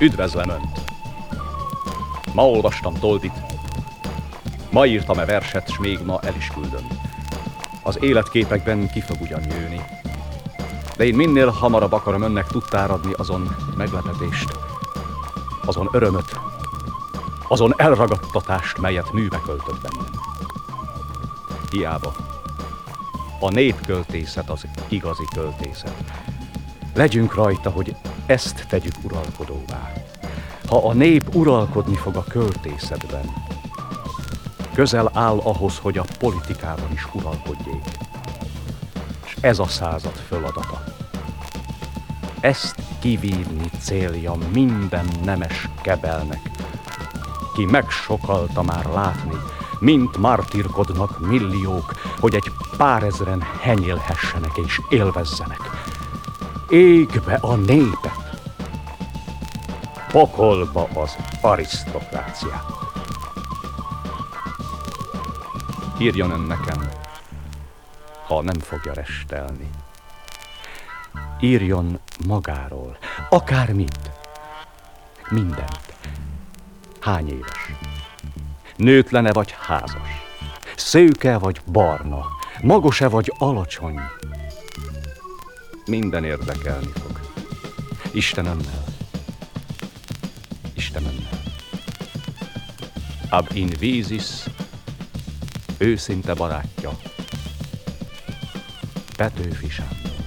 Üdvözlem Önt! Ma olvastam Toldit, ma írtam verset, s még ma el is küldöm. Az életképekben ki fog ugyan nőni, de én minél hamarabb akarom Önnek tudtára adni azon meglepetést, azon örömöt, azon elragadtatást, melyet műbe költött bennem. Hiába. A népköltészet az igazi költészet. Legyünk rajta, hogy ezt tegyük uralkodóvá. Ha a nép uralkodni fog a költészetben, közel áll ahhoz, hogy a politikában is uralkodjék. És ez a század föladata. Ezt kivívni célja minden nemes kebelnek, ki megsokalta már látni, mint mártírkodnak milliók, hogy egy pár ezren henyélhessenek és élvezzenek. Égbe a népet, pokolba az arisztokráciát. Írjon Ön nekem, ha nem fogja restelni. Írjon magáról, akármit, mindent. Hány éves? Nőtlene vagy házas? Szőke vagy barna? Magos-e vagy alacsony? Minden érdekelni fog. Istenemmel. Istenemmel. Ab invisis, őszinte barátja, Petőfi Sándor.